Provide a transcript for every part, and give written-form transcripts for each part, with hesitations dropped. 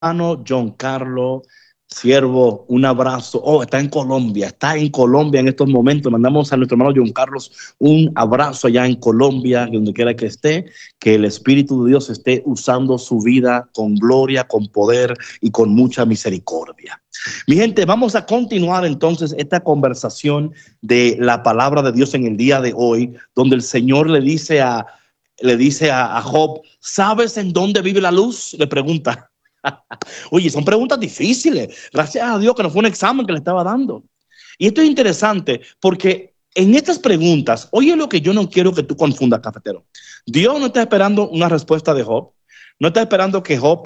hermano John Carlos, siervo, un abrazo. Oh, está en Colombia en estos momentos. Mandamos a nuestro hermano John Carlos un abrazo allá en Colombia, donde quiera que esté, que el Espíritu de Dios esté usando su vida con gloria, con poder y con mucha misericordia. Mi gente, vamos a continuar entonces esta conversación de la palabra de Dios en el día de hoy, donde el Señor le dice a Job, ¿sabes en dónde vive la luz? Le pregunta. Oye, son preguntas difíciles. Gracias a Dios que no fue un examen que le estaba dando. Y esto es interesante porque en estas preguntas, oye lo que yo no quiero que tú confundas, cafetero. Dios no está esperando una respuesta de Job. No está esperando que Job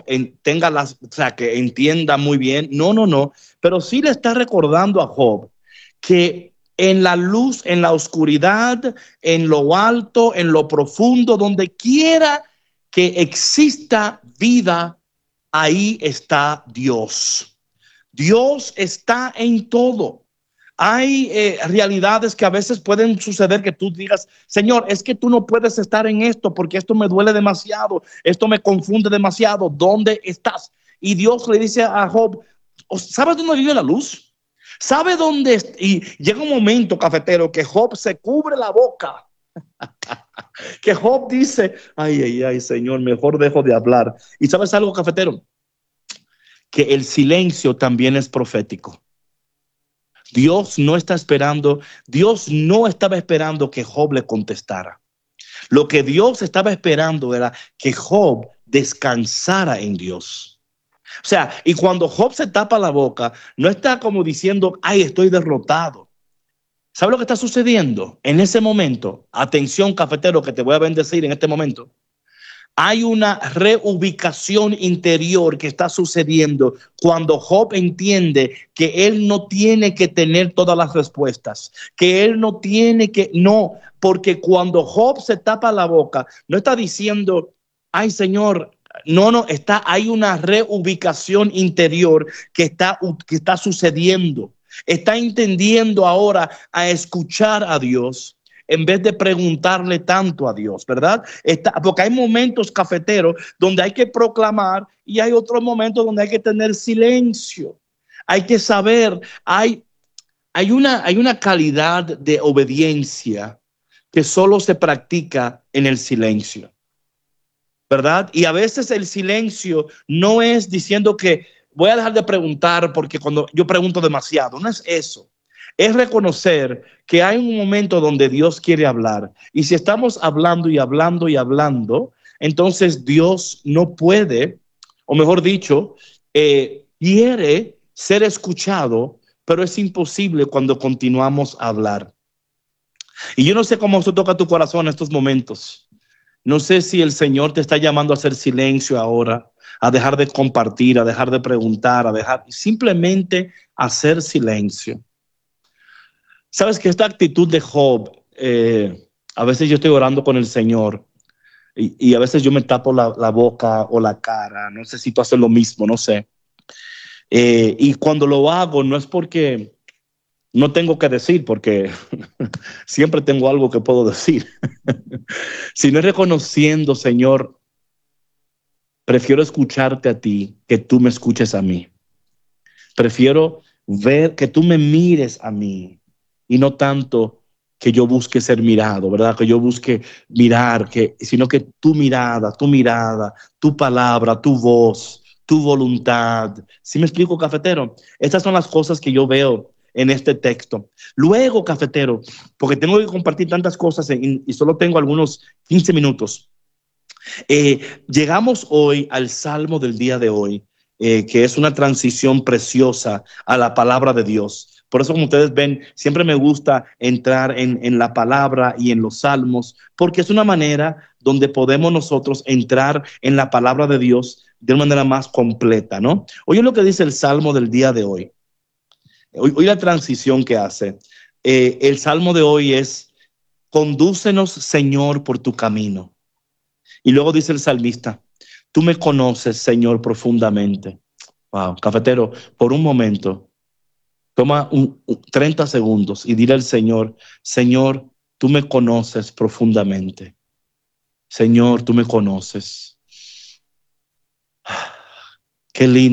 que entienda muy bien. No, no, no. Pero sí le está recordando a Job que en la luz, en la oscuridad, en lo alto, en lo profundo, donde quiera que exista vida, ahí está Dios. Dios está en todo. Hay realidades que a veces pueden suceder que tú digas, Señor, es que tú no puedes estar en esto porque esto me duele demasiado, esto me confunde demasiado. ¿Dónde estás? Y Dios le dice a Job, ¿sabes dónde vive la luz? ¿Sabe dónde? Y llega un momento, cafetero, que Job se cubre la boca. Que Job dice, ay, ay, ay, Señor, mejor dejo de hablar. ¿Y sabes algo, cafetero? Que el silencio también es profético. Dios no estaba esperando que Job le contestara. Lo que Dios estaba esperando era que Job descansara en Dios. O sea, y cuando Job se tapa la boca, no está como diciendo, ay, estoy derrotado. ¿Sabe lo que está sucediendo? En ese momento, atención, cafetero, que te voy a bendecir en este momento. Hay una reubicación interior que está sucediendo cuando Job entiende que él no tiene que tener todas las respuestas, que él no tiene que, no, porque cuando Job se tapa la boca, no está diciendo, ay Señor, no, hay una reubicación interior que está sucediendo. Está entendiendo ahora a escuchar a Dios en vez de preguntarle tanto a Dios, ¿verdad? Porque hay momentos, cafeteros, donde hay que proclamar y hay otros momentos donde hay que tener silencio. Hay que saber, hay una calidad de obediencia que solo se practica en el silencio, ¿verdad? Y a veces el silencio no es diciendo que voy a dejar de preguntar porque cuando yo pregunto demasiado, no es eso. Es reconocer que hay un momento donde Dios quiere hablar. Y si estamos hablando y hablando y hablando, entonces Dios no puede, o mejor dicho, quiere ser escuchado, pero es imposible cuando continuamos a hablar. Y yo no sé cómo se toca tu corazón en estos momentos. No sé si el Señor te está llamando a hacer silencio ahora, a dejar de compartir, a dejar de preguntar, simplemente hacer silencio. Sabes que esta actitud de Job, a veces yo estoy orando con el Señor y a veces yo me tapo la boca o la cara. No sé si tú haces lo mismo, no sé. Y cuando lo hago no es porque no tengo que decir, porque siempre tengo algo que puedo decir, sino es reconociendo, Señor, prefiero escucharte a ti que tú me escuches a mí. Prefiero ver que tú me mires a mí y no tanto que yo busque ser mirado, ¿verdad? Que yo busque mirar, sino que tu mirada, tu palabra, tu voz, tu voluntad. ¿Sí me explico, cafetero? Estas son las cosas que yo veo en este texto. Luego, cafetero, porque tengo que compartir tantas cosas y solo tengo algunos 15 minutos. Llegamos hoy al Salmo del día de hoy, que es una transición preciosa a la palabra de Dios. Por eso, como ustedes ven, siempre me gusta entrar en la palabra y en los salmos, porque es una manera donde podemos nosotros entrar en la palabra de Dios de una manera más completa, ¿no? Oye lo que dice el Salmo del día de hoy. Hoy la transición que hace. El Salmo de hoy es, condúcenos, Señor, por tu camino. Y luego dice el salmista, tú me conoces, Señor, profundamente. Wow, cafetero, por un momento, toma 30 segundos y dile al Señor, Señor, tú me conoces profundamente. Señor, tú me conoces. Qué lindo.